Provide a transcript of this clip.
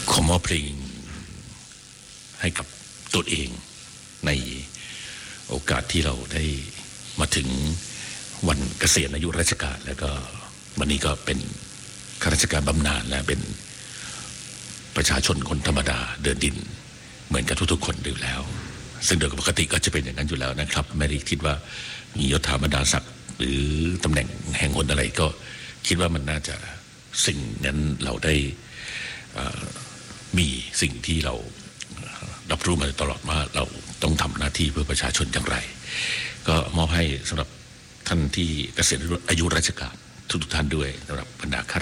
ขอมอบเพลงให้กับตัวเองในโอกาสที่เราได้มาถึงวันเกษียณอายุราชการแล้วก็วันนี้ก็เป็นข้าราชการบำนาญและเป็นประชาชนคนธรรมดาเดินดินเหมือนกับทุกๆคนอยู่แล้วซึ่งโดยปกติก็จะเป็นอย่างนั้นอยู่แล้วนะครับไม่ได้คิดว่ามียศถาบรรดาศักดิ์หรือตำแหน่งแห่งหนอะไรก็คิดว่ามันน่าจะสิ่งนั้นเราได้มีสิ่งที่เรารับรู้มาตลอดว่าเราต้องทำหน้าที่เพื่อประชาชนอย่างไรก็มอบให้สำหรับท่านที่เกษียณอายุราชการทุกท่านด้วยสำหรับบรรดาข้า